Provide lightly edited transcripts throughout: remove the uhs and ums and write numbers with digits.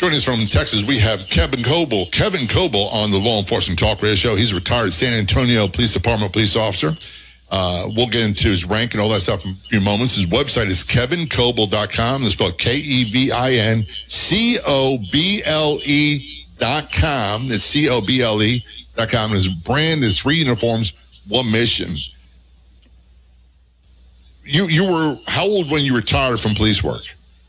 Joining us from Texas, we have Kevin Coble. Kevin Coble on the Law Enforcement Talk Radio Show. He's a retired San Antonio Police Department police officer. We'll get into his rank and all that stuff in a few moments. His website is kevincoble.com. It's spelled KEVINCOBLE.com. It's COBLE.com. His brand is 3 uniforms, 1 mission. You were how old when you retired from police work?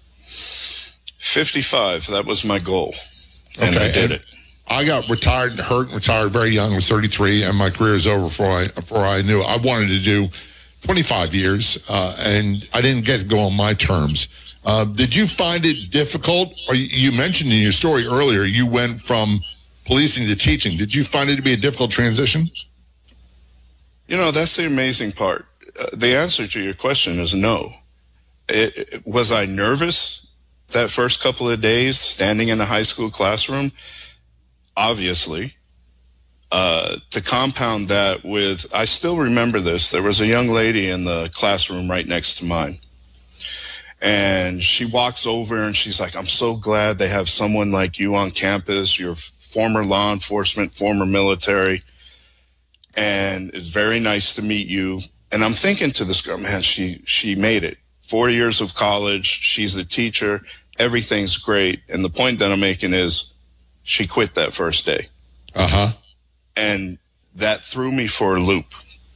55. That was my goal, and I did it. I got retired very young. I was 33, and my career is over before I knew it. I wanted to do 25 years, and I didn't get to go on my terms. Did you find it difficult? Or you mentioned in your story earlier you went from policing to teaching. Did you find it to be a difficult transition? You know, that's the amazing part. The answer to your question is no. Was I nervous that first couple of days standing in a high school classroom? Obviously. To compound that with, I still remember this, there was a young lady in the classroom right next to mine. And she walks over and she's like, I'm so glad they have someone like you on campus. You're former law enforcement, former military. And it's very nice to meet you. And I'm thinking to this girl, man, she made it. 4 years of college. She's a teacher. Everything's great. And the point that I'm making is she quit that first day. Uh-huh. And that threw me for a loop.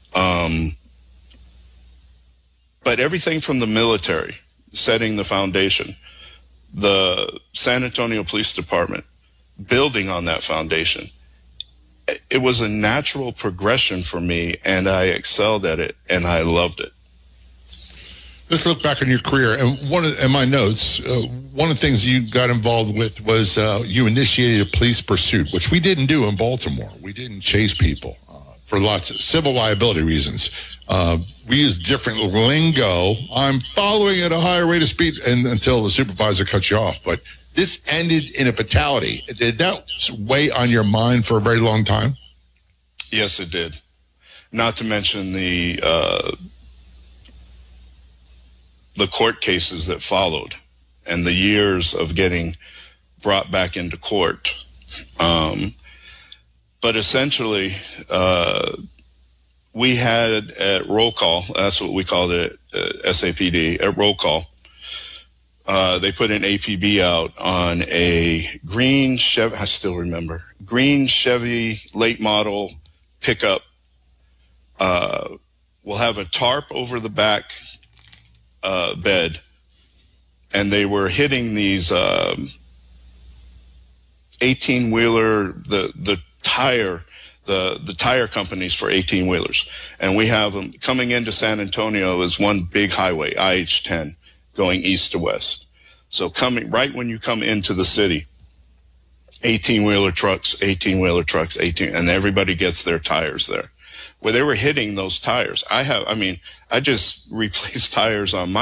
But everything from the military, setting the foundation, the San Antonio Police Department, building on that foundation, it was a natural progression for me, and I excelled at it, and I loved it. Let's look back on your career. And in my notes, one of the things you got involved with was you initiated a police pursuit, which we didn't do in Baltimore. We didn't chase people for lots of civil liability reasons. We use different lingo. I'm following at a higher rate of speed until the supervisor cuts you off. But this ended in a fatality. Did that weigh on your mind for a very long time? Yes, it did. Not to mention the court cases that followed and the years of getting brought back into court. But essentially, we had at roll call, that's what we called it, SAPD, at roll call, they put an APB out on a green Chevy, I still remember, green Chevy late model pickup. We'll have a tarp over the back bed, and they were hitting these 18-wheeler, the tire companies for 18-wheelers. And we have them coming into San Antonio is one big highway, IH-10, going east to west. So coming right when you come into the city, 18-wheeler trucks, and everybody gets their tires there. Well, they were hitting those tires. I just replaced tires on my